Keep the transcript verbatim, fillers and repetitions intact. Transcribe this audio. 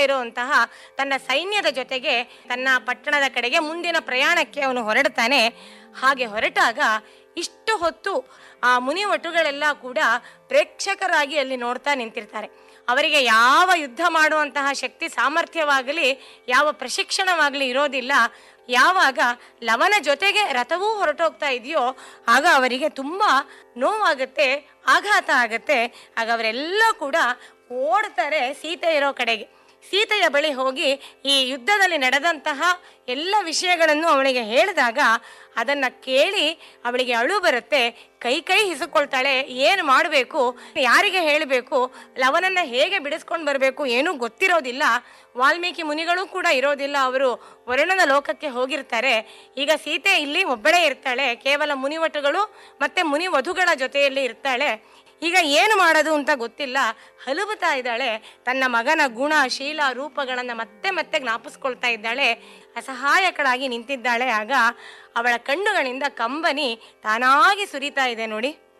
ಇರುವಂತಹ ತನ್ನ ಸೈನ್ಯದ ಜೊತೆಗೆ ತನ್ನ ಪಟ್ಟಣದ ಕಡೆಗೆ ಮುಂದಿನ ಪ್ರಯಾಣಕ್ಕೆ ಅವನು ಹೊರಡ್ತಾನೆ. ಹಾಗೆ ಹೊರಟಾಗ ಇಷ್ಟು ಹೊತ್ತು ಆ ಮುನಿವಟುಗಳೆಲ್ಲ ಕೂಡ ಪ್ರೇಕ್ಷಕರಾಗಿ ಅಲ್ಲಿ ನೋಡ್ತಾ ನಿಂತಿರ್ತಾರೆ. ಅವರಿಗೆ ಯಾವ ಯುದ್ಧ ಮಾಡುವಂತಹ ಶಕ್ತಿ ಸಾಮರ್ಥ್ಯವಾಗಲಿ ಯಾವ ಪ್ರಶಿಕ್ಷಣವಾಗಲಿ ಇರೋದಿಲ್ಲ. ಯಾವಾಗ ಲವನ ಜೊತೆಗೆ ರಥವೂ ಹೊರಟೋಗ್ತಾ ಇದೆಯೋ ಆಗ ಅವರಿಗೆ ತುಂಬ ನೋವಾಗುತ್ತೆ, ಆಘಾತ ಆಗತ್ತೆ. ಆಗ ಅವರೆಲ್ಲ ಕೂಡ ಓಡ್ತಾರೆ ಸೀತೆ ಇರೋ ಕಡೆಗೆ. ಸೀತೆಯ ಬಳಿ ಹೋಗಿ ಈ ಯುದ್ಧದಲ್ಲಿ ನಡೆದಂತಹ ಎಲ್ಲ ವಿಷಯಗಳನ್ನು ಅವಳಿಗೆ ಹೇಳಿದಾಗ ಅದನ್ನು ಕೇಳಿ ಅವಳಿಗೆ ಅಳು ಬರುತ್ತೆ. ಕೈ ಕೈ ಹಿಸುಕೊಳ್ತಾಳೆ. ಏನು ಮಾಡಬೇಕು, ಯಾರಿಗೆ ಹೇಳಬೇಕು, ಲವನನ್ನು ಹೇಗೆ ಬಿಡಿಸ್ಕೊಂಡು ಬರಬೇಕು ಏನೂ ಗೊತ್ತಿರೋದಿಲ್ಲ. ವಾಲ್ಮೀಕಿ ಮುನಿಗಳು ಕೂಡ ಇರೋದಿಲ್ಲ, ಅವರು ವರುಣನ ಲೋಕಕ್ಕೆ ಹೋಗಿರ್ತಾರೆ. ಈಗ ಸೀತೆ ಇಲ್ಲಿ ಒಬ್ಬಳೇ ಇರ್ತಾಳೆ, ಕೇವಲ ಮುನಿವಟುಗಳು ಮತ್ತು ಮುನಿವಧುಗಳ ಜೊತೆಯಲ್ಲಿ ಇರ್ತಾಳೆ. ಈಗ ಏನು ಮಾಡೋದು ಅಂತ ಗೊತ್ತಿಲ್ಲ, ಹಲುಬುತ್ತಾ ಇದ್ದಾಳೆ. ತನ್ನ ಮಗನ ಗುಣ ಶೀಲ ರೂಪಗಳನ್ನು ಮತ್ತೆ ಮತ್ತೆ ಜ್ಞಾಪಿಸ್ಕೊಳ್ತಾ ಇದ್ದಾಳೆ. ಅಸಹಾಯಕಳಾಗಿ ನಿಂತಿದ್ದಾಳೆ. ಆಗ ಅವಳ ಕಣ್ಣುಗಳಿಂದ ಕಂಬನಿ ತಾನಾಗಿ ಸುರಿತಾ ಇದೆ ನೋಡಿ.